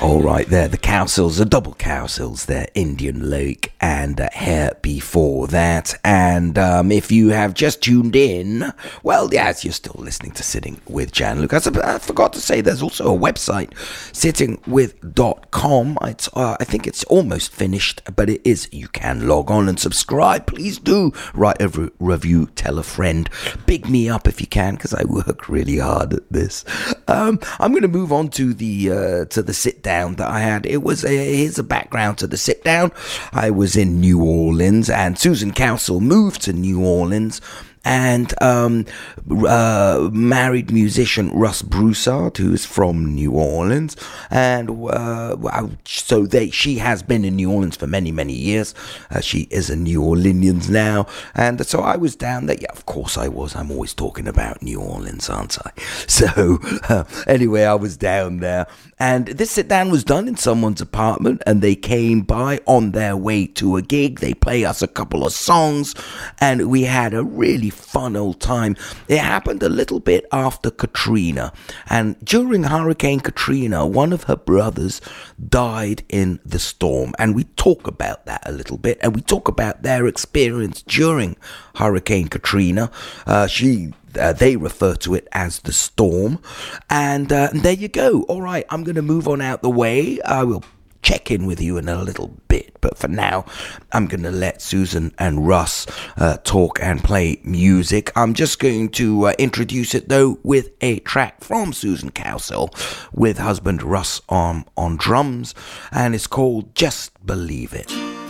All right, there, the Cowsills, the double Cowsills there, Indian Lake and Hair before that. And if you have just tuned in, well, yes, you're still listening to Sitting with Gianluca. I forgot to say there's also a website, sittingwith.com. I think it's almost finished, but it is. You can log on and subscribe. Please do write a review, tell a friend. Big me up if you can, because I work really hard at this. I'm going to move on to the sit down that I had. Here's a background to the sit down. I was in New Orleans, and Susan Cowsill moved to New Orleans, and married musician Russ Broussard, who is from New Orleans, and she has been in New Orleans for many years. She is a New Orleanian now, and so I was down there. Yeah, of course I was. I'm always talking about New Orleans, aren't I? So anyway, I was down there, and this sit down was done in someone's apartment, and they came by on their way to a gig. They play us a couple of songs, and we had a really fun old time. It happened a little bit after Katrina, and during Hurricane Katrina, one of her brothers died in the storm, and we talk about that a little bit, and we talk about their experience during Hurricane Katrina. They refer to it as the storm, and there you go. All right, I'm going to move on out the way. I will check in with you in a little bit, but for now I'm going to let Susan and Russ talk and play music. I'm just going to introduce it though with a track from Susan Cowsill with husband Russ on drums, and it's called Just Believe It.